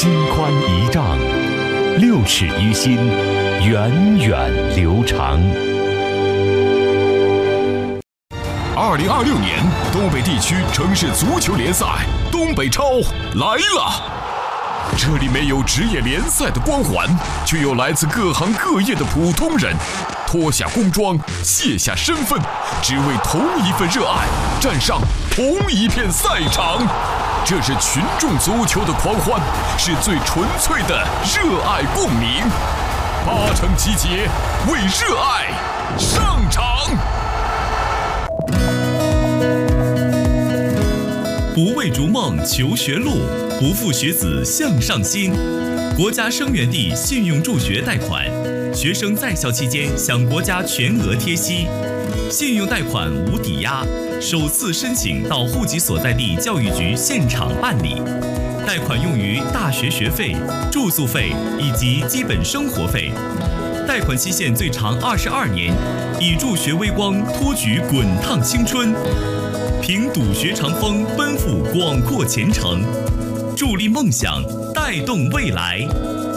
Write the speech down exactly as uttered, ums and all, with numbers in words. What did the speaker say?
心宽一丈，六尺于心，源远流长。 二零二六年东北地区城市足球联赛东北超来了。这里没有职业联赛的光环，却有来自各行各业的普通人，脱下工装，卸下身份，只为同一份热爱，站上同一片赛场。这是群众足球的狂欢，是最纯粹的热爱共鸣。八成集结，为热爱上场。 不为逐梦求学路，不负学子向上心。国家生源地信用助学贷款，学生在校期间享国家全额贴息，信用贷款无抵押，首次申请到户籍所在地教育局现场办理。贷款用于大学学费、住宿费以及基本生活费。贷款期限最长二十二年，以助学微光托举滚烫青春。凭笃学长风，奔赴广阔前程，助力梦想，带动未来。